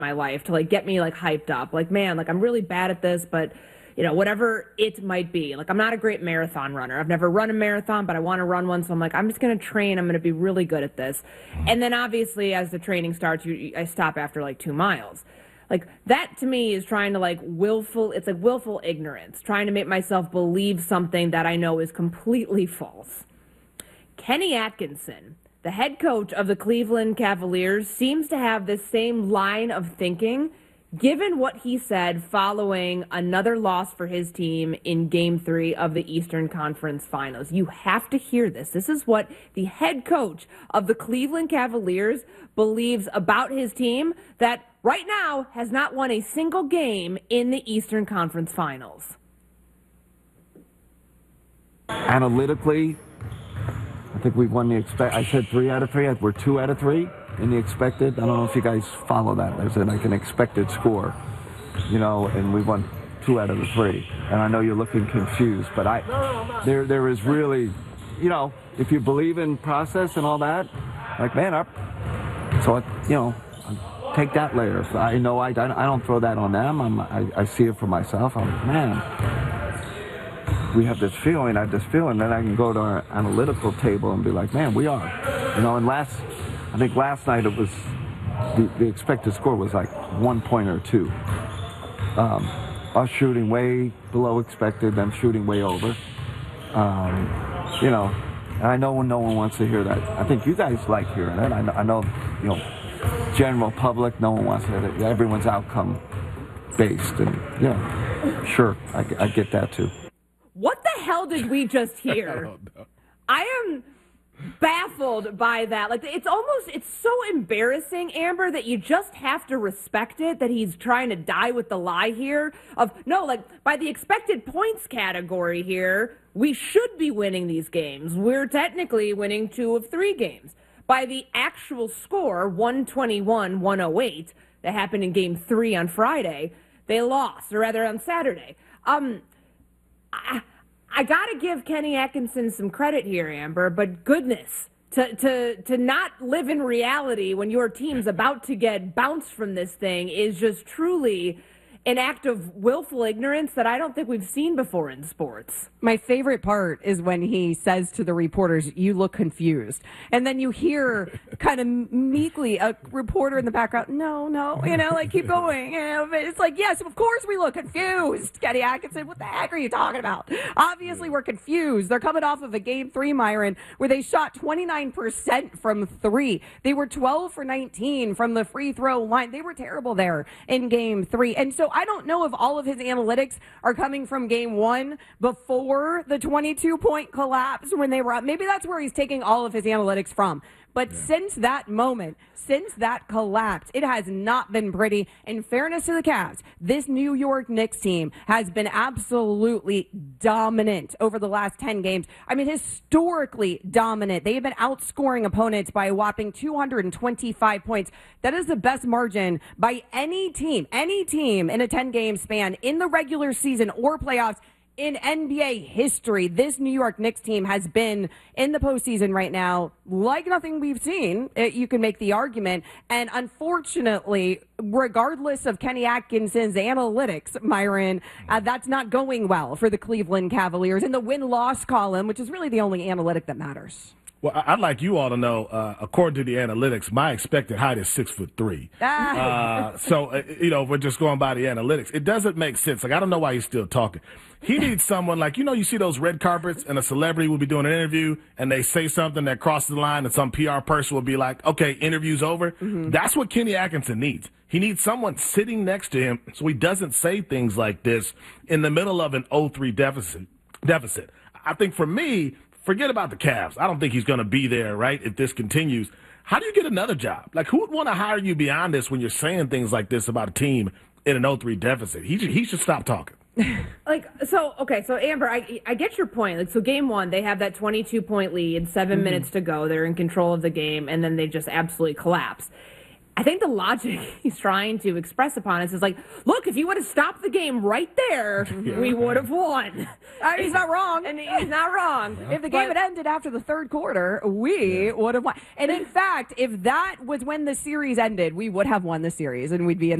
my life to like get me like hyped up. Like, man, like I'm really bad at this, but you know, whatever it might be. Like, I'm not a great marathon runner. I've never run a marathon, but I want to run one. So I'm like, I'm just going to train. I'm going to be really good at this. And then obviously as the training starts, I stop after like 2 miles. Like, that to me is trying to like it's like willful ignorance, trying to make myself believe something that I know is completely false. Kenny Atkinson, the head coach of the Cleveland Cavaliers, seems to have this same line of thinking, given what he said following another loss for his team in Game 3 of the Eastern Conference Finals. You have to hear this. This is what the head coach of the Cleveland Cavaliers believes about his team that right now has not won a single game in the Eastern Conference Finals. Analytically, I think we've won I said 3 out of 3. We're 2 out of 3 in the expected. I don't know if you guys follow that. There's like an expected score, you know, and we won 2 out of the 3. And I know you're looking confused, but there is really, you know, if you believe in process and all that, like, man, you know, take that layer. So I know I don't throw that on them. I see it for myself. I'm like, man, we have this feeling, I have this feeling, then I can go to our analytical table and be like, man, we are. You know, and I think last night it was, the expected score was like 1 point or 2. Us shooting way below expected, them shooting way over. You know, and I know no one wants to hear that. I think you guys like hearing it. I know, you know, general public, no one wants to hear that. Everyone's outcome based, and yeah, sure, I get that too. What the hell did we just hear? I am baffled by that. Like, it's so embarrassing, Amber, that you just have to respect it, that he's trying to die with the lie here of, no, like, by the expected points category here, we should be winning these games. We're technically winning 2 of 3 games. By the actual score, 121-108, that happened in Game 3 on Friday, they lost, or rather on Saturday. I got to give Kenny Atkinson some credit here, Amber, but goodness, to not live in reality when your team's about to get bounced from this thing is just truly an act of willful ignorance that I don't think we've seen before in sports. My favorite part is when he says to the reporters, "You look confused." And then you hear kind of meekly a reporter in the background, no, you know, like, keep going. You know, but it's like, yes, of course we look confused. Kenny Atkinson, what the heck are you talking about? Obviously we're confused. They're coming off of a Game 3, Myron, where they shot 29% from 3. They were 12 for 19 from the free throw line. They were terrible there in Game 3. And so I don't know if all of his analytics are coming from Game 1 before the 22-point collapse when they were up. Maybe that's where he's taking all of his analytics from. But since that moment, since that collapse, it has not been pretty. In fairness to the Cavs, this New York Knicks team has been absolutely dominant over the last 10 games. I mean, historically dominant. They have been outscoring opponents by a whopping 225 points. That is the best margin by any team in a 10-game span in the regular season or playoffs. In NBA history, this New York Knicks team has been in the postseason right now like nothing we've seen. You can make the argument. And unfortunately, regardless of Kenny Atkinson's analytics, Myron, that's not going well for the Cleveland Cavaliers in the win-loss column, which is really the only analytic that matters. Well, I'd like you all to know, according to the analytics, my expected height is 6'3". So, you know, we're just going by the analytics. It doesn't make sense. Like, I don't know why he's still talking. He needs someone like, you know, you see those red carpets and a celebrity will be doing an interview and they say something that crosses the line and some PR person will be like, okay, interview's over. Mm-hmm. That's what Kenny Atkinson needs. He needs someone sitting next to him so he doesn't say things like this in the middle of an 0-3 deficit. I think for me, forget about the Cavs. I don't think he's going to be there, right, if this continues. How do you get another job? Like, who would want to hire you beyond this when you're saying things like this about a team in an 0-3 deficit? He should stop talking. So Amber, I get your point. Like, so Game 1, they have that 22-point lead, 7 minutes to go. They're in control of the game, and then they just absolutely collapse. I think the logic he's trying to express upon us is like, look, if you would have stopped the game right there, we would have won. He's not wrong. And he's not wrong. If the game had ended after the third quarter, we would have won. And in fact, if that was when the series ended, we would have won the series and we'd be in